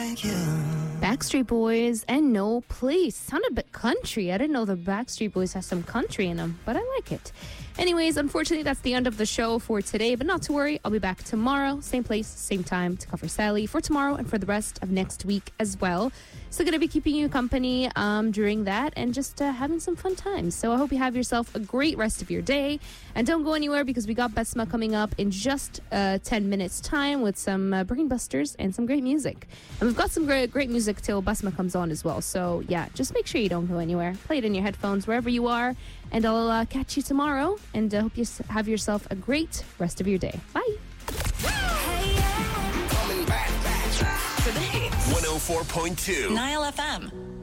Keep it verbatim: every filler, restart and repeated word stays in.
like you. Backstreet Boys and No Place. Sounded a bit country. I didn't know the Backstreet Boys has some country in them, but I like it. Anyways, unfortunately, that's the end of the show for today, but not to worry. I'll be back tomorrow, same place, same time, to cover Sally for tomorrow and for the rest of next week as well. So going to be keeping you company um, during that and just uh, having some fun times. So I hope you have yourself a great rest of your day. And don't go anywhere because we got Besma coming up in just uh, ten minutes time with some uh, brain busters and some great music. And we've got some great, great music till Besma comes on as well. So yeah, just make sure you don't go anywhere. Play it in your headphones wherever you are. And I'll uh, catch you tomorrow. And I uh, hope you have yourself a great rest of your day. Bye. Coming back, back, back for the hits. one oh four point two Nile F M.